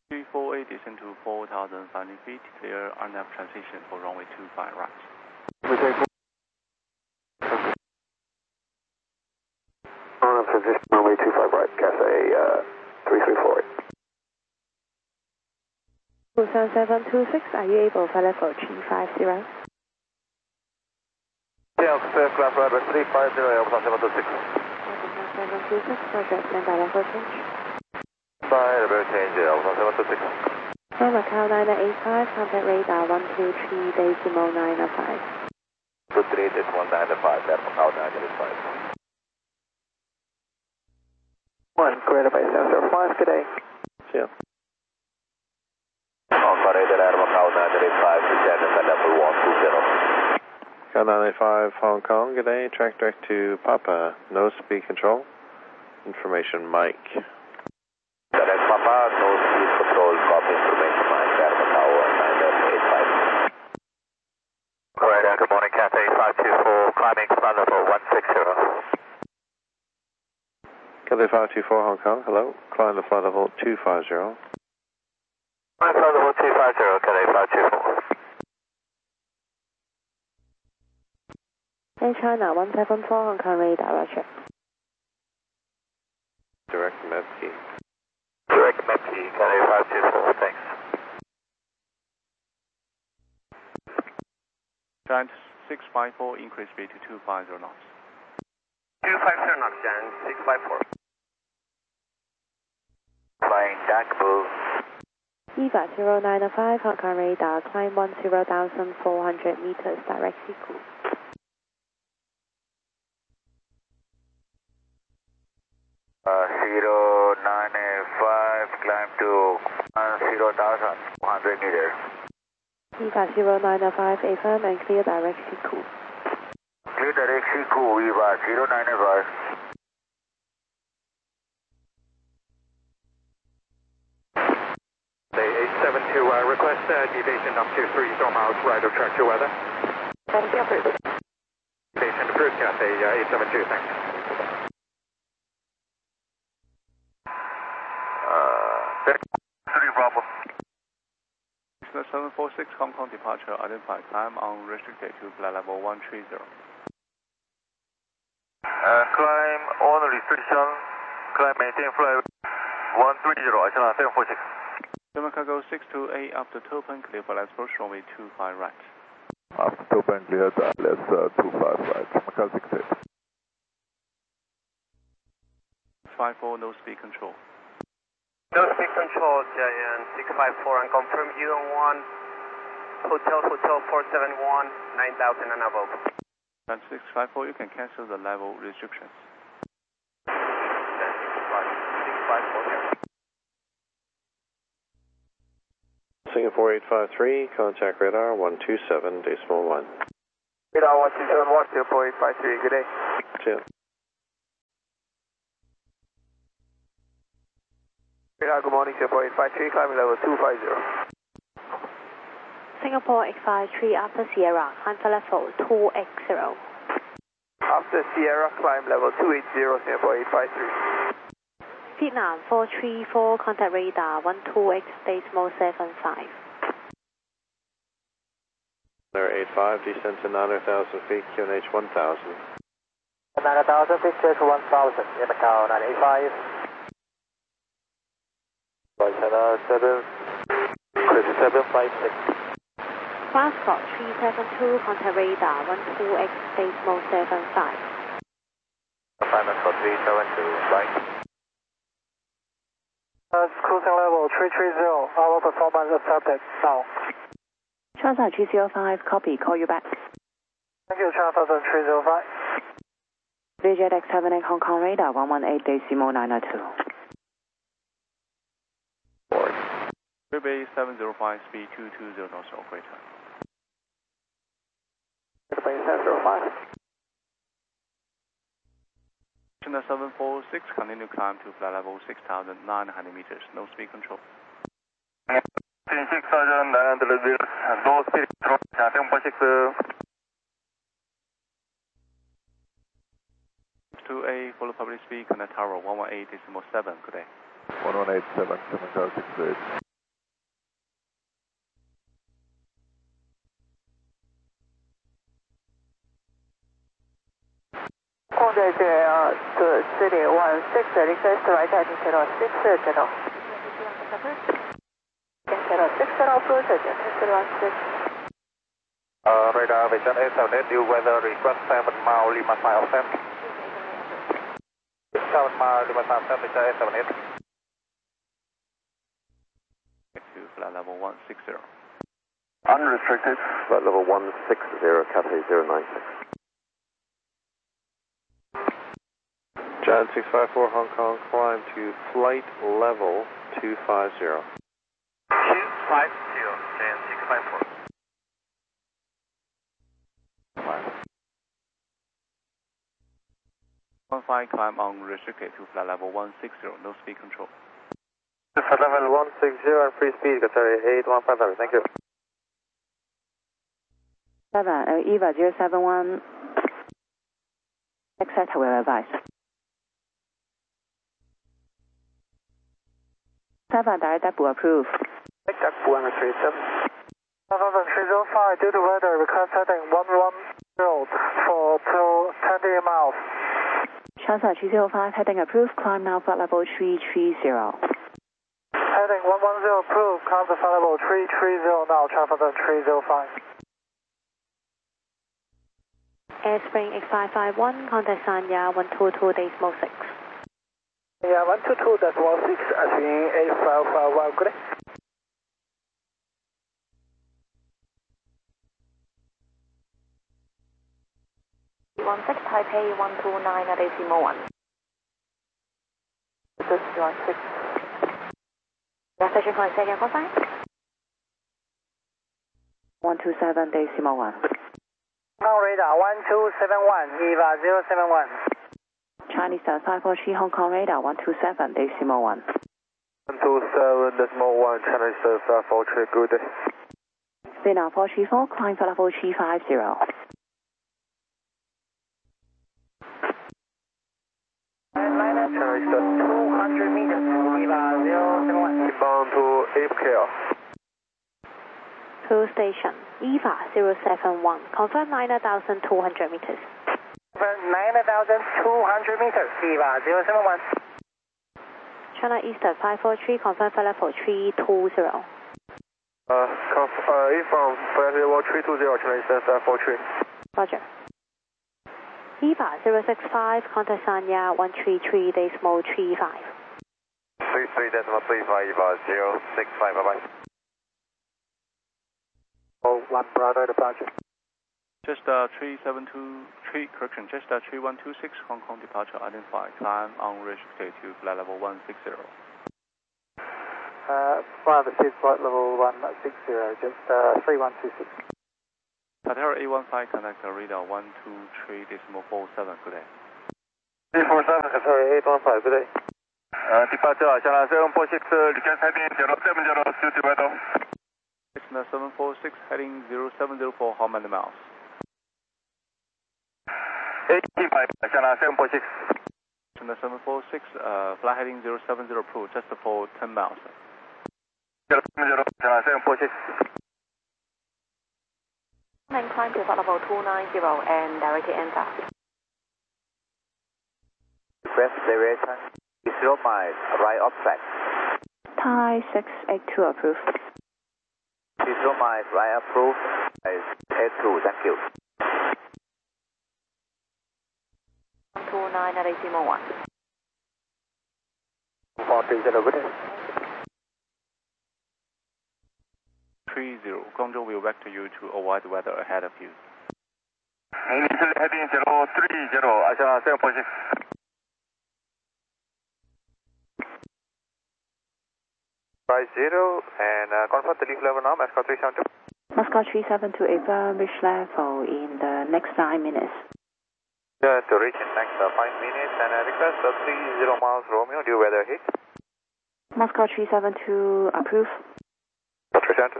348 descend to 4,500 feet, clear RNAV transition for runway 25 right. RNAV transition, runway 25 right, Cathay 3348. Busan 726, are you able for level 350? Yeah, class radar 350, Busan 726. Busan 726, roger, stand by level change. By level change, Busan 726. Macau 985, contact radar 123.905. 123.905, that's Macau 985. 1, greater by 705, good day. Yeah. Operator at Macau 985, descend at level 120. Macau 985, Hong Kong, good day, track direct to Papa, no speed control. Information Mike. Direct Papa, no speed control, copy information Mike at Macau 985. Operator, good morning, Cathay 524, climbing flight level 160. Cathay 524 Hong Kong, hello, climb the flight level 250. Flight level 250, Cathay 524. Air China 174, Hong Kong radar, roger. Direct MEPKey. Direct MEPKey, Cathay 524, thanks. Giant 654, increase speed to 250 knots. 250 knots, Giant 654. Flying Jack Bull. EVA 0905, Hong Kong radar, climb 10,400 meters, direct Siku. 0985, climb to 0,100 meters. EVA 0905, affirm and clear direct Siku. Clear direct Siku, EVA 0985. Day 872, request deviation up to 3 storm hours, right of track to weather. Thank you, approved. Deviation approved, Cathay 872, thanks. Bravo. 746 Hong Kong departure identified, climb unrestricted to flight level 130. Climb on restriction, climb maintain flight 130, Asana 746. German cargo 628 after Topan, clear for let's approach runway 25 right. After Topan cleared, let's 25 right, Macau 68. 54, no speed control. No speed control, Giant 654, and confirm you on 1, Hotel 471, 9,000 and above. Giant 654, you can cancel the level restrictions. 654. Singapore 853, contact radar 127.1. Radar 127, Singapore 853, good day. Cheers. Radar, good morning, Singapore 853, climbing level 250. Singapore 853, after Sierra, climb for level 280. After Sierra, climb level 280, Singapore 853. Vietnam 434, contact radar 128, decimal 75. 85, descend to 9,000 feet, QNH 1000. 9,000 feet, to 1,000, in Macau 985. China 756. Foxtrot 372, contact radar 128, decimal 75. Assignment for 372, right. Cruising level 330, our performance accepted now. Transat 305, copy, call you back. Thank you, Transat 305. VJet X78 Hong Kong radar 118, decimal 902. Bay 705, speed 220 knots, operator. Bay 705. China 746, continue climb to flight level 6,900 meters, no speed control. 6,900 meters, no speed control, 746. 2A, follow public speed, connect tower 118.7, good day. 1187, Macau 68. 316, request right heading 060. 060, approach at 316. Radar Vision 878, new weather request 7 mile, Lima 5 7. 7 mile, Lima 5 7, Victor 878. To flight level 160. Unrestricted. Flight level 160, Cathay 096. Jan 654 Hong Kong, climb to flight level 250. 250, Jan 654. One five climb unrestricted to flight level 160, no speed control. Flight level 160 and free speed, Qatar 8150, thank you. 7, EVA 071, exit will advise. 7, direct depot approved. Depot and retreat 7. 305, due to weather, request heading 110 for 20 miles. Transfer 305, heading approved, climb now flight level 330. Heading 110 approved, climb to flight level 330 now, transfer 305. Airspring X551, contact Sanya 122.6. Yeah, 122.6, Airspring X551, good day. 16 Taipei 129 at decimal 1. This is 16. Station flight second call sign. 127 decimal 1. Hong radar 1271, EVA 071. Chinese 543 Hong Kong radar 127 decimal 1. 127.1, Chinese 543, good day. Vietnam 434, climb for level 350. Chinese 200 meters, EVA 071. inbound to APKL. To station, EVA 071, confirm 9,200 meters. 9,200 meters, EVA 071. China Eastern 543, confirm for level 320. Inform flight level 320, Chinese 543. Roger. EVA 065, contact Sanya 133.35. 33.35, EVA 065, bye-bye. Oh, 1 Bravo departure. Just 3723, correction, just 3126 Hong Kong departure identified, climb unrestricted to flight level 160. Bravo 6, flight level 160, just 3126. Qatar A15 connect radar 123.47, good day. 347, Qatar 815, good day. Departure, China 746, request heading 070, suit weather. Cessna 746 heading 070 for how many miles? 18 miles, China 746. Cessna 746, flight heading 070 approved, just for 10 miles. 070, China 746. And climb to flight level 290 and directly enter. Request deviation 0 miles, right offset. Thai 682 approved. 0 miles, right approved. 82, thank you. 129 at decimal 1. 40, good day. 30, Guangzhou will vector you to avoid weather ahead of you. Initial heading 030, China 746. Right 0 and confirm the leaf level now, Moscow 372. Moscow 372, reach level in the next 9 minutes. Yeah, to reach in next 5 minutes and request 30 miles Romeo, due weather hit. Moscow 372 approved. Present.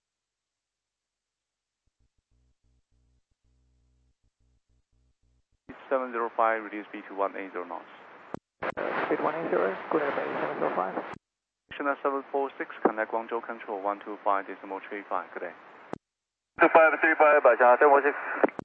705, reduce speed to 180 knots. Speed 180, good air base 705. China 746, connect Guangzhou control 125.35, good day. 2535, China 746.